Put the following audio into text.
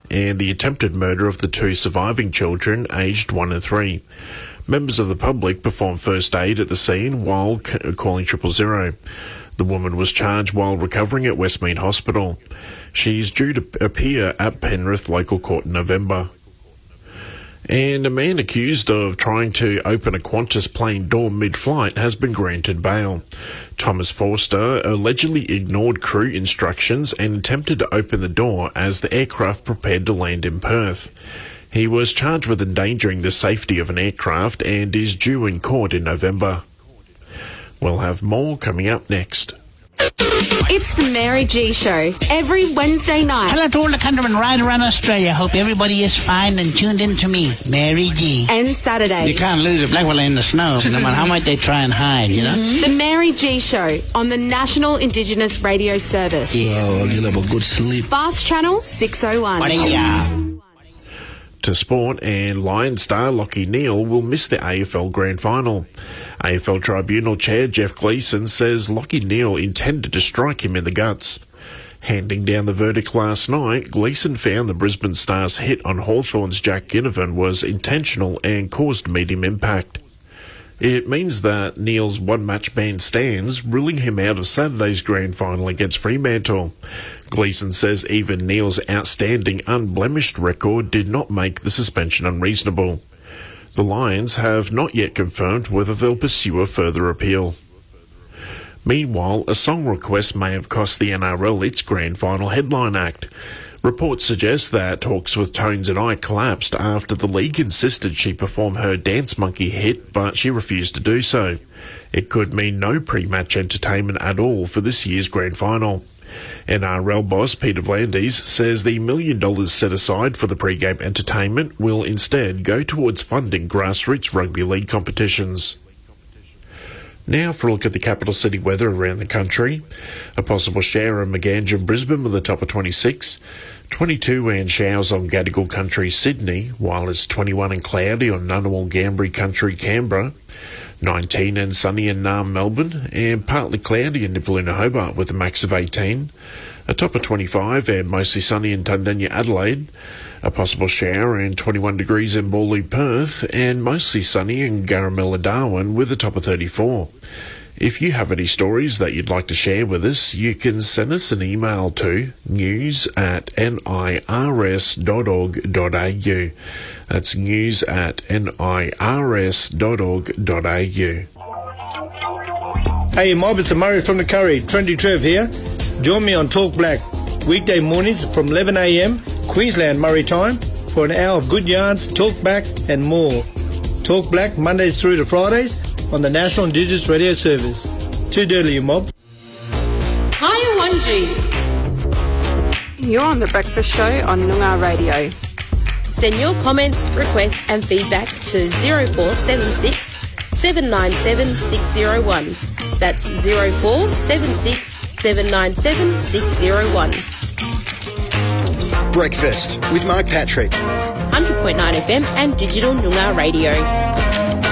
and the attempted murder of the two surviving children aged 1 and 3. Members of the public performed first aid at the scene while calling 000. The woman was charged while recovering at Westmead Hospital. She's due to appear at Penrith Local Court in November. And a man accused of trying to open a Qantas plane door mid-flight has been granted bail. Thomas Forster allegedly ignored crew instructions and attempted to open the door as the aircraft prepared to land in Perth. He was charged with endangering the safety of an aircraft and is due in court in November. We'll have more coming up next. It's the Mary G Show, every Wednesday night. Hello to all the countrymen right around Australia. Hope everybody is fine and tuned in to me, Mary G. And Saturday. You can't lose a black fella in the snow, no matter how much they try and hide, you know? The Mary G Show on the National Indigenous Radio Service. Yeah, you'll have a good sleep. Fast Channel 601. To sport, and Lions star Lachie Neale will miss the AFL Grand Final. AFL Tribunal Chair Jeff Gleeson says Lachie Neale intended to strike him in the guts. Handing down the verdict last night, Gleeson found the Brisbane Stars' hit on Hawthorn's Jack Ginnivan was intentional and caused medium impact. It means that Neale's one-match ban stands, ruling him out of Saturday's grand final against Fremantle. Gleeson says even Neale's outstanding unblemished record did not make the suspension unreasonable. The Lions have not yet confirmed whether they'll pursue a further appeal. Meanwhile, a song request may have cost the NRL its grand final headline act. Reports suggest that talks with Tones and I collapsed after the league insisted she perform her Dance Monkey hit, but she refused to do so. It could mean no pre-match entertainment at all for this year's grand final. NRL boss Peter V'landys says the $1 million set aside for the pre-game entertainment will instead go towards funding grassroots rugby league competitions. Now for a look at the capital city weather around the country. A possible shower in Magandra, Brisbane with a top of 26. 22 and showers on Gadigal Country, Sydney, while it's 21 and cloudy on Ngunnawal, Gambri Country, Canberra. 19 and sunny in Naarm, Melbourne, and partly cloudy in Nipaluna, Hobart with a max of 18. A top of 25 and mostly sunny in Tundanya, Adelaide. A possible shower and 21 degrees in Bawley, Perth, and mostly sunny in Garamilla, Darwin with a top of 34. If you have any stories that you'd like to share with us, you can send us an email to news@nirs.org.au. That's news@nirs.org.au. Hey mob, it's Murray from the Curry. Trendy Trev here. Join me on Talk Black, weekday mornings from 11 a.m, Queensland Murray time, for an hour of good yarns, talk back and more. Talk Black Mondays through to Fridays on the National Indigenous Radio Service. Too dirty, you mob. Hi, Wanji. You're on The Breakfast Show on Noongar Radio. Send your comments, requests and feedback to 0476 797 601. That's 0476 797 601. Breakfast with Mark Patrick. 100.9 FM and digital Noongar Radio.